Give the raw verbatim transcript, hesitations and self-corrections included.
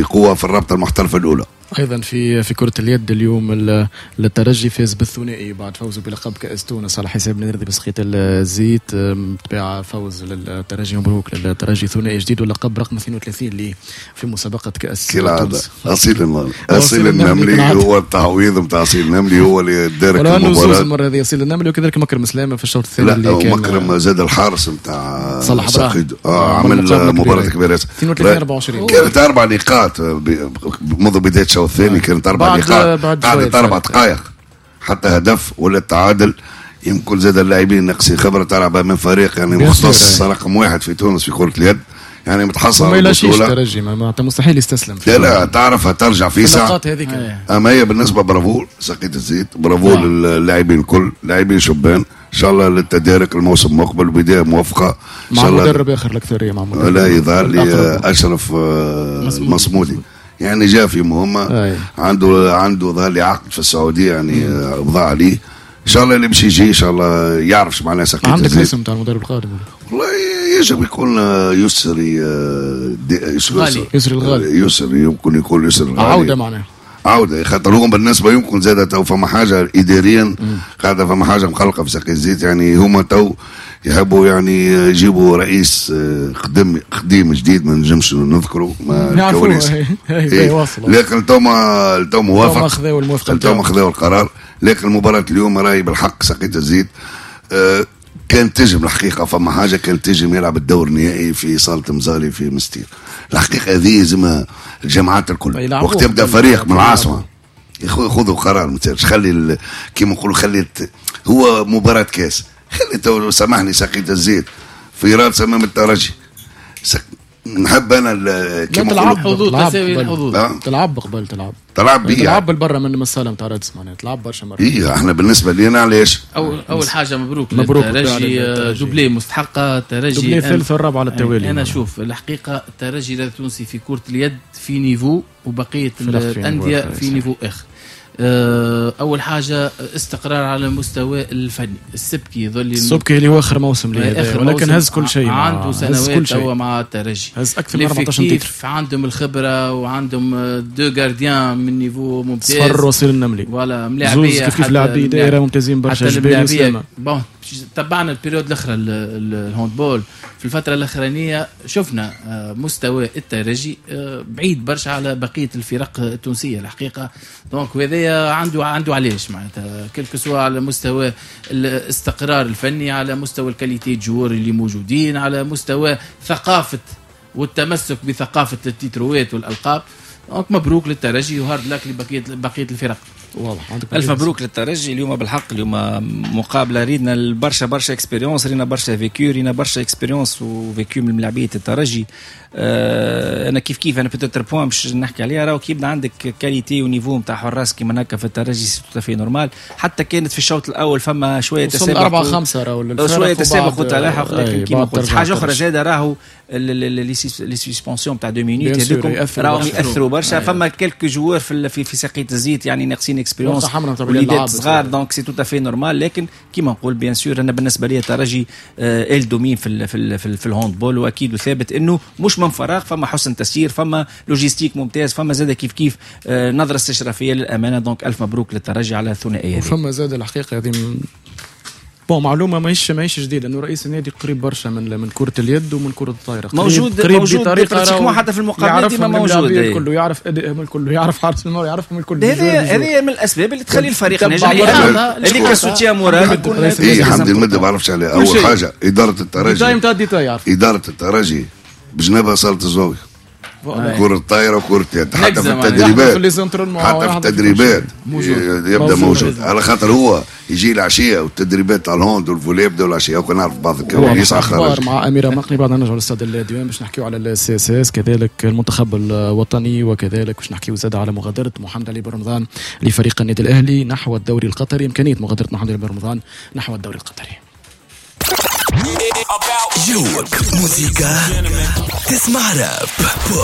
بقوة في الرابطة المحترفة الأولى. ايضا في في كره اليد اليوم الترجي فاز بالثنائي بعد فوزه بلقب كاس تونس على حساب نادي بسخيت الزيت. تبع فوز للترجي، مبروك للترجي، ثنائي جديد واللقب رقم اثنين وثلاثين اللي في مسابقه كاس تونس. اصيل النملي اصيل النملي هو التعويض نتاع اصيل النملي، هو اللي دارك المباراه المره هذه. اصيل النملي وكذلك مكرم سلامه في الشوط الثاني اللي كان مكرم زاد الحارس نتاع صلاح ابراهيم اه عمل مباراه كبيره اثنين وثلاثين أربعة وعشرين كانت اربع نقاط منذ بدايه الشوط الثاني، كانت اربع نقاط قعدت اربع دقائق حتى هدف ولا التعادل. يمكن زاد اللاعبين نقصي خبره، تلعب من فريق يعني مختص رقم واحد في تونس في كره اليد، يعني متحصل ما يلاشيش الترجي، ما مستحيل يستسلم. لا لا تعرفها ترجع في ساعه اما هي بالنسبه برافو سقيت الزيت، برافو للاعبين الكل، لاعبين شبان ان شاء الله للتدارك الموسم المقبل بدايه موفقه ان شاء الله. مع مدرب اخر الاكثريه مع مدرب لا يظهر لي اشرف مصمودي، يعني جاء في مهمه عنده عنده ظهر لي عقد في السعوديه يعني وضع عليه ان شاء الله اللي باش يجي ان شاء الله يعرف شو معناه سقيت الزيت. عندك اسم تاع المدرب القادم؟ والله يجب يكون يسري يسري يسري الغالي، يسري يمكن يكون يسري الغالي عوده معناه عودة، خاطر هم بالنسبة يمكن زادة تو فما حاجة إداريا قاعدة فما حاجة مخلقة في ساقي الزيت، يعني هما تو يحبوا يعني يجيبوا رئيس خدم خديم جديد ما نجمش نذكره ما الكواليس إيه. لكن تو ما تو موافق خذاو الموافقة تو خذاو القرار. لكن المباراة اليوم راهي بالحق ساقي الزيت أه كان تجم الحقيقة فما حاجة كان تجم يلعب الدور النهائي في صالة مزالي في مستير. الحقيقة هذه زي الجامعات الكل وقت يبدأ فريق من العاصمة ياخذوا قرار متاعش خلي كيما نقولوا خلي هو مباراة كاس، خلي تو سامحني سقيت الزيت في راس امام الترجي. نحب انا كيما تلعب حظوظ تساوي الحظوظ، تلعب قبل تلعب تلعب بيها تلعب بالبرة من الصالة نتاع رادس معناها تلعب برشا مرات. ايه احنا بالنسبه لينا علاش اول اول حاجه مبروك مبروك الترجي دوبلي مستحقه. الترجي دوبلي الثالث والرابع على التوالي. انا شوف الحقيقه الترجي التونسي في كره اليد في نيفو وبقيه الانديه في نيفو اخر. اول حاجه استقرار على المستوى الفني. السبكي يظل السبكي اللي هو اخر موسم ليه ولكن هز كل شيء، عنده سنوات هو مع الترجي، هز اكثر من أربعة عشر تيتر، عندهم الخبره وعندهم دو جارديان من نيفو ممتاز. صفر وصيل النملي ولا ملاعبيه كيف لاعبين دائره ممتازين برشا. جبالي بون تبعنا البيريود الاخرى الهاندبول في الفتره الاخرانيه شفنا مستوى الترجي بعيد برشا على بقيه الفرق التونسيه الحقيقه. دونك هذا عنده عنده علاش معناتها كلك سواء على مستوى الاستقرار الفني، على مستوى الكاليتي الجوار اللي موجودين، على مستوى ثقافه والتمسك بثقافه التتروات والالقاب. دونك مبروك للترجي وهارد لك لبقيه بقيه الفرق. واضح. الف مبروك للترجي اليوم بالحق. اليوم مقابله ريدنا برشا برشا اكسبيريونس، رينا برشا فيكيو، رينا برشا اكسبيريونس وفيكيو من ملاعبيه الترجي. آه انا كيف كيف انا بتتر بوان باش نحكي عليها. راهو كي يبدا عندك كاليتي ونيفو نتاع حراس كيما هكا في الترجي سي في نورمال. حتى كانت في الشوط الاول فما شويه تسابق أربعة خمسة راهو شويه تسابق وتلاحق، لكن كيما قلت حاجه اخرى زاده راهو لي سسبونسيون تاع دو مينوت هذوكم راهم ياثروا برشا. فما كلكو جوار في في, في ساقية الزيت يعني ناقصين اكسبيريونس وليدات صغار، دونك سي تو في نورمال. لكن كيما نقول بيان سور انا بالنسبه لي الترجي آه ال دومين في ال في ال في, في الهاندبول، واكيد وثابت انه مش من فراغ. فما حسن تسيير، فما لوجيستيك ممتاز، فما زاد كيف كيف آه نظره استشرافيه للامانه. دونك الف مبروك للترجي على الثنائيه هذه. فما زاد الحقيقه هذه بون معلومه ماهيش ماهيش جديده انه رئيس النادي قريب برشا من من كره اليد ومن كره الطائره. موجود قريب موجود بطريقه حتى في المقابلات ديما موجود الكل، يعرف ادائهم الكل، يعرف حارس المرمى يعرفهم الكل. هذه هذه من الاسباب اللي تخلي الفريق ناجح. هذيك السوتيان مورال اي حمد المد ما بعرفش عليه. اول حاجه اداره الترجي اداره الترجي بجنبها صاله الزاويه كرة الطائرة وكرة اليد، حتى في التدريبات حتى في التدريبات يبدأ موجود، على خاطر هو يجي العشية والتدريبات على الهوند والفولي يبدأوا العشية. وكان نعرف بعض الكواليس أخبار مع أميرة مقني. بعد نرجع للاستاد الديوان باش نحكيو على السي اس اس، كذلك المنتخب الوطني، وكذلك باش نحكيو زاد على مغادرة محمد علي بن رمضان لفريق النادي الأهلي نحو الدوري القطري، إمكانية مغادرة محمد علي بن رمضان نحو الدوري القطري. جوك موسيقى تسمع راب.